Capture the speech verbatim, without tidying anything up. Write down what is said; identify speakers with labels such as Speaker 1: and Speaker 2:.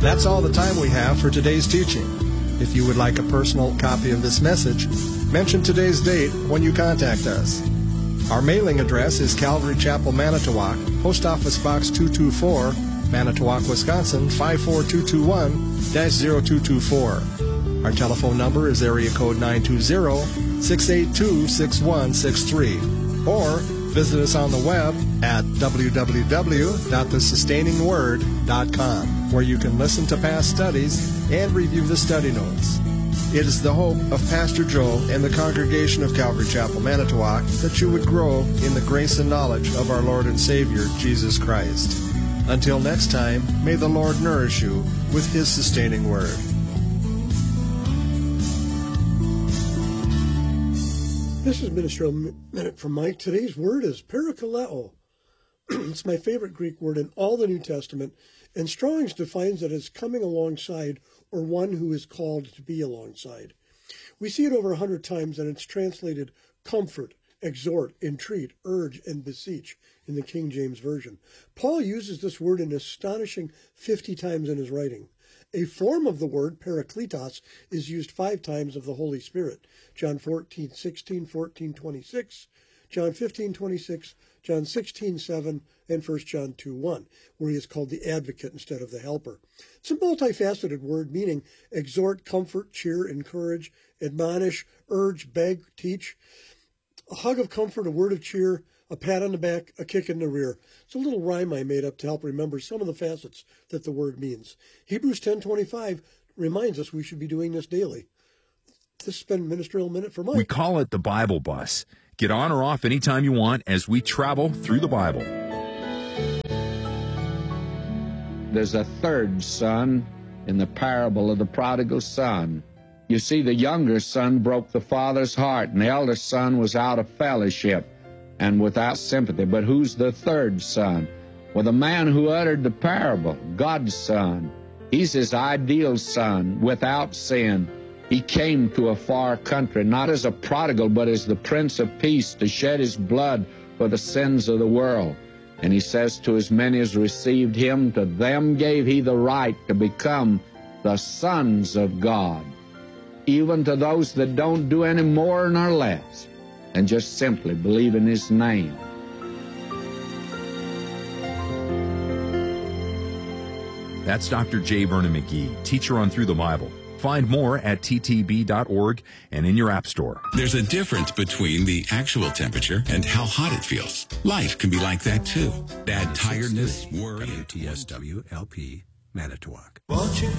Speaker 1: That's all the time we have for today's teaching. If you would like a personal copy of this message, mention today's date when you contact us. Our mailing address is Calvary Chapel, Manitowoc, Post Office Box two two four, Manitowoc, Wisconsin five four two two one dash zero two two four. Our telephone number is area code nine two zero, six eight two, six one six three. Or visit us on the web at w w w dot the sustaining word dot com, where you can listen to past studies and review the study notes. It is the hope of Pastor Joe and the congregation of Calvary Chapel, Manitowoc, that you would grow in the grace and knowledge of our Lord and Savior, Jesus Christ. Until next time, may the Lord nourish you with His sustaining word.
Speaker 2: This is Ministerial Minute from Mike. Today's word is parakaleo. It's my favorite Greek word in all the New Testament, and Strong's defines it as coming alongside or one who is called to be alongside. We see it over a hundred times, and it's translated comfort, exhort, entreat, urge, and beseech in the King James Version. Paul uses this word an astonishing fifty times in his writing. A form of the word, parakletos, is used five times of the Holy Spirit. John fourteen sixteen, fourteen twenty-six, John fifteen twenty-six, John sixteen seven, and First John two one, where he is called the advocate instead of the helper. It's a multifaceted word meaning exhort, comfort, cheer, encourage, admonish, urge, beg, teach. A hug of comfort, a word of cheer, a pat on the back, a kick in the rear. It's a little rhyme I made up to help remember some of the facets that the word means. Hebrews ten twenty-five reminds us we should be doing this daily. This has been Ministerial Minute for Mike.
Speaker 3: We call it the Bible Bus. Get on or off anytime you want as we travel through the Bible.
Speaker 4: There's a third son in the parable of the prodigal son. You see, the younger son broke the father's heart, and the elder son was out of fellowship and without sympathy. But who's the third son? Well, the man who uttered the parable, God's son. He's his ideal son, without sin. He came to a far country, not as a prodigal, but as the Prince of Peace, to shed his blood for the sins of the world. And he says, to as many as received him, to them gave he the right to become the sons of God, even to those that don't do any more nor less, and just simply believe in his name.
Speaker 3: That's Doctor J. Vernon McGee, teacher on Through the Bible. Find more at t t b dot org and in your app store.
Speaker 5: There's a difference between the actual temperature and how hot it feels. Life can be like that, too. Bad tiredness, worry.
Speaker 6: W T S W L P, Manitowoc.
Speaker 7: Won't you